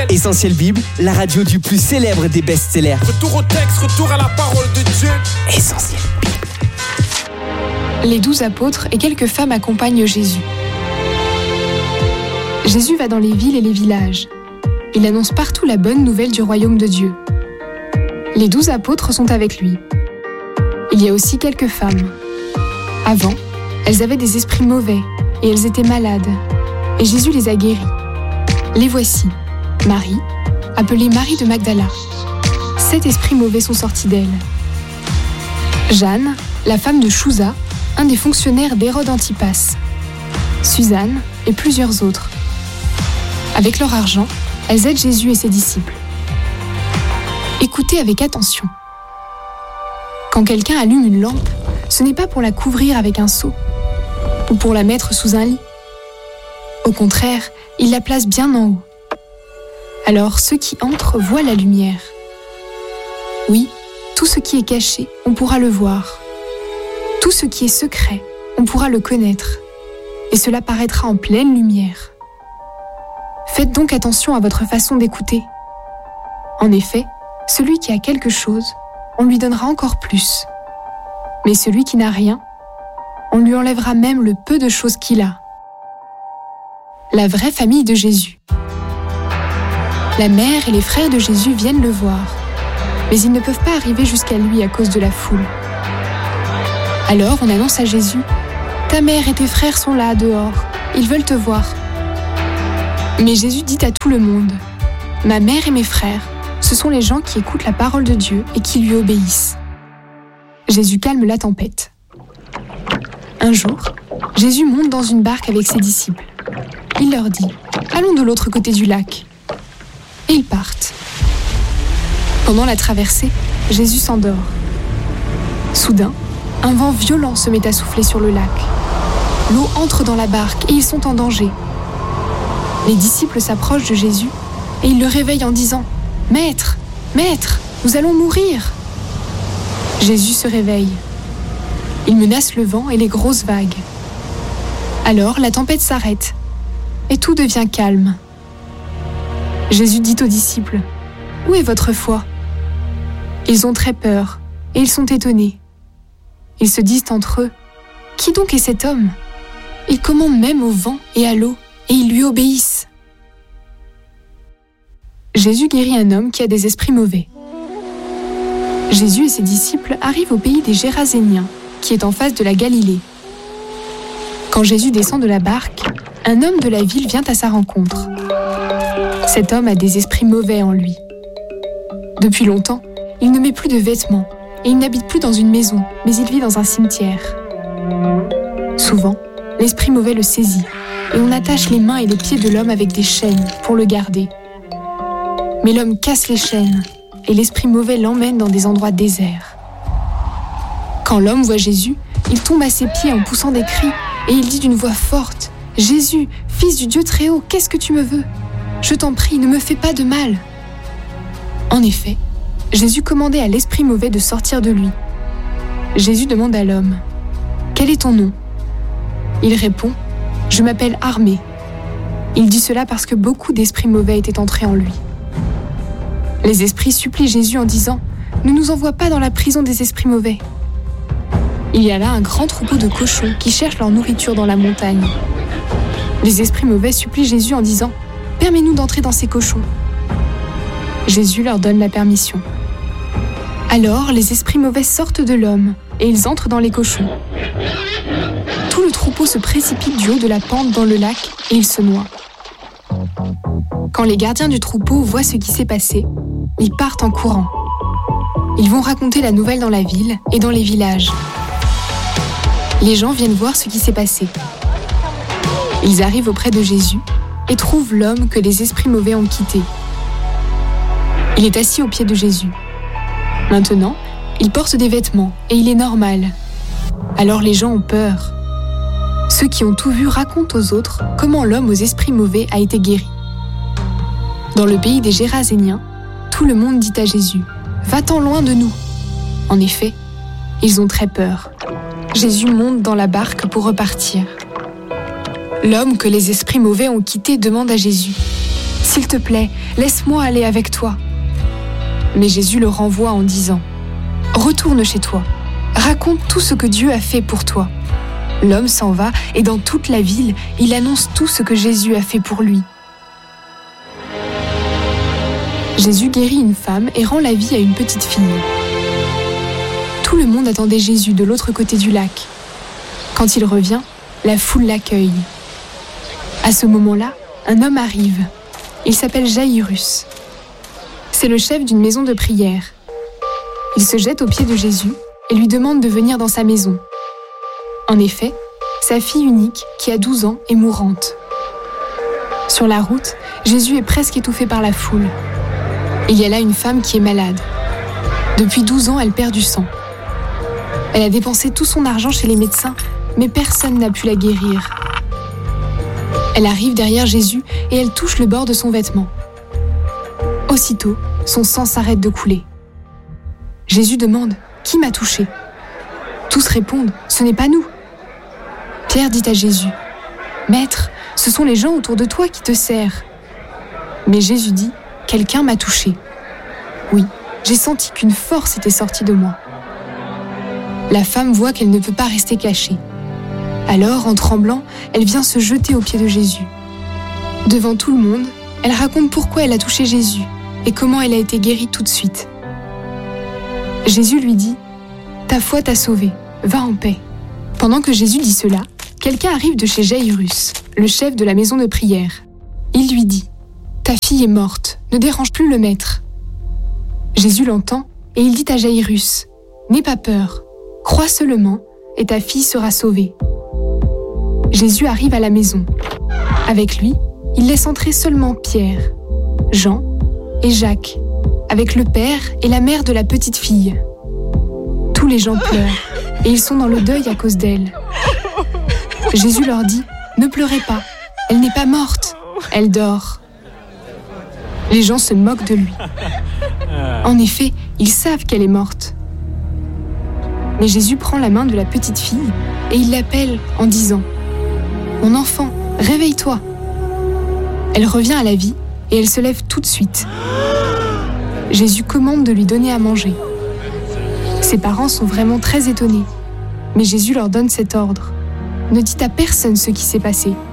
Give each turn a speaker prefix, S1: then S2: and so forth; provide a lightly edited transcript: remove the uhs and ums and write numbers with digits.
S1: Essentiel Bible, la radio du plus célèbre des best-sellers.
S2: Retour au texte, retour à la parole de Dieu.
S1: Essentiel Bible.
S3: Les 12 apôtres et quelques femmes accompagnent Jésus. Jésus va dans les villes et les villages. Il annonce partout la bonne nouvelle du royaume de Dieu. Les 12 apôtres sont avec lui. Il y a aussi quelques femmes. Avant, elles avaient des esprits mauvais et elles étaient malades. Et Jésus les a guéries. Les voici. Marie, appelée Marie de Magdala. 7 esprits mauvais sont sortis d'elle. Jeanne, la femme de Chouza, un des fonctionnaires d'Hérode Antipas. Suzanne et plusieurs autres. Avec leur argent, elles aident Jésus et ses disciples. Écoutez avec attention. Quand quelqu'un allume une lampe, ce n'est pas pour la couvrir avec un seau ou pour la mettre sous un lit. Au contraire, il la place bien en haut. Alors ceux qui entrent voient la lumière. Oui, tout ce qui est caché, on pourra le voir. Tout ce qui est secret, on pourra le connaître. Et cela paraîtra en pleine lumière. Faites donc attention à votre façon d'écouter. En effet, celui qui a quelque chose, on lui donnera encore plus. Mais celui qui n'a rien, on lui enlèvera même le peu de choses qu'il a. La vraie famille de Jésus. La mère et les frères de Jésus viennent le voir, mais ils ne peuvent pas arriver jusqu'à lui à cause de la foule. Alors on annonce à Jésus : « Ta mère et tes frères sont là dehors, ils veulent te voir. » Mais Jésus dit à tout le monde : « Ma mère et mes frères, ce sont les gens qui écoutent la parole de Dieu et qui lui obéissent. » Jésus calme la tempête. Un jour, Jésus monte dans une barque avec ses disciples. Il leur dit : « Allons de l'autre côté du lac. » Et ils partent. Pendant la traversée, Jésus s'endort. Soudain, un vent violent se met à souffler sur le lac. L'eau entre dans la barque et ils sont en danger. Les disciples s'approchent de Jésus et ils le réveillent en disant : « Maître, Maître, nous allons mourir !» Jésus se réveille. Il menace le vent et les grosses vagues. Alors la tempête s'arrête et tout devient calme. Jésus dit aux disciples : « Où est votre foi ?» Ils ont très peur et ils sont étonnés. Ils se disent entre eux : « Qui donc est cet homme ? Il commande même au vent et à l'eau et ils lui obéissent. » Jésus guérit un homme qui a des esprits mauvais. Jésus et ses disciples arrivent au pays des Géraséniens, qui est en face de la Galilée. Quand Jésus descend de la barque, un homme de la ville vient à sa rencontre. Cet homme a des esprits mauvais en lui. Depuis longtemps, il ne met plus de vêtements et il n'habite plus dans une maison, mais il vit dans un cimetière. Souvent, l'esprit mauvais le saisit et on attache les mains et les pieds de l'homme avec des chaînes pour le garder. Mais l'homme casse les chaînes et l'esprit mauvais l'emmène dans des endroits déserts. Quand l'homme voit Jésus, il tombe à ses pieds en poussant des cris et il dit d'une voix forte : « Jésus, fils du Dieu très haut, qu'est-ce que tu me veux ? Je t'en prie, ne me fais pas de mal. » En effet, Jésus commandait à l'esprit mauvais de sortir de lui. Jésus demande à l'homme : « Quel est ton nom ?» Il répond : « Je m'appelle Armée. » Il dit cela parce que beaucoup d'esprits mauvais étaient entrés en lui. Les esprits supplient Jésus en disant : « Ne nous envoie pas dans la prison des esprits mauvais. » Il y a là un grand troupeau de cochons qui cherchent leur nourriture dans la montagne. Les esprits mauvais supplient Jésus en disant : « Permets-nous d'entrer dans ces cochons. » Jésus leur donne la permission. Alors les esprits mauvais sortent de l'homme et ils entrent dans les cochons. Tout le troupeau se précipite du haut de la pente dans le lac et il se noie. Quand les gardiens du troupeau voient ce qui s'est passé, ils partent en courant. Ils vont raconter la nouvelle dans la ville et dans les villages. Les gens viennent voir ce qui s'est passé. Ils arrivent auprès de Jésus et trouvent l'homme que les esprits mauvais ont quitté. Il est assis aux pieds de Jésus. Maintenant, il porte des vêtements et il est normal. Alors les gens ont peur. Ceux qui ont tout vu racontent aux autres comment l'homme aux esprits mauvais a été guéri. Dans le pays des Géraséniens, tout le monde dit à Jésus : « Va-t'en loin de nous !» En effet, ils ont très peur. Jésus monte dans la barque pour repartir. L'homme que les esprits mauvais ont quitté demande à Jésus : « S'il te plaît, laisse-moi aller avec toi. » Mais Jésus le renvoie en disant « Retourne chez toi, raconte tout ce que Dieu a fait pour toi. » L'homme s'en va et dans toute la ville, il annonce tout ce que Jésus a fait pour lui. Jésus guérit une femme et rend la vie à une petite fille. Tout le monde attendait Jésus de l'autre côté du lac. Quand il revient, la foule l'accueille. À ce moment-là, un homme arrive. Il s'appelle Jaïrus. C'est le chef d'une maison de prière. Il se jette aux pieds de Jésus et lui demande de venir dans sa maison. En effet, sa fille unique, qui a 12 ans, est mourante. Sur la route, Jésus est presque étouffé par la foule. Il y a là une femme qui est malade. Depuis 12 ans, elle perd du sang. Elle a dépensé tout son argent chez les médecins, mais personne n'a pu la guérir. Elle arrive derrière Jésus et elle touche le bord de son vêtement. Aussitôt, son sang s'arrête de couler. Jésus demande « Qui m'a touché ?» Tous répondent « Ce n'est pas nous !» Pierre dit à Jésus « Maître, ce sont les gens autour de toi qui te serrent. » Mais Jésus dit « Quelqu'un m'a touché. Oui, j'ai senti qu'une force était sortie de moi. » La femme voit qu'elle ne peut pas rester cachée. Alors, en tremblant, elle vient se jeter aux pieds de Jésus. Devant tout le monde, elle raconte pourquoi elle a touché Jésus et comment elle a été guérie tout de suite. Jésus lui dit « Ta foi t'a sauvée, va en paix. » Pendant que Jésus dit cela, quelqu'un arrive de chez Jaïrus, le chef de la maison de prière. Il lui dit « Ta fille est morte, ne dérange plus le maître. » Jésus l'entend et il dit à Jaïrus « N'aie pas peur, crois seulement et ta fille sera sauvée. » Jésus arrive à la maison. Avec lui, il laisse entrer seulement Pierre, Jean et Jacques, avec le père et la mère de la petite fille. Tous les gens pleurent et ils sont dans le deuil à cause d'elle. Jésus leur dit « Ne pleurez pas, elle n'est pas morte, elle dort. » Les gens se moquent de lui. En effet, ils savent qu'elle est morte. Mais Jésus prend la main de la petite fille et il l'appelle en disant « Mon enfant, réveille-toi !» Elle revient à la vie et elle se lève tout de suite. Jésus commande de lui donner à manger. Ses parents sont vraiment très étonnés, mais Jésus leur donne cet ordre. Ne dites à personne ce qui s'est passé.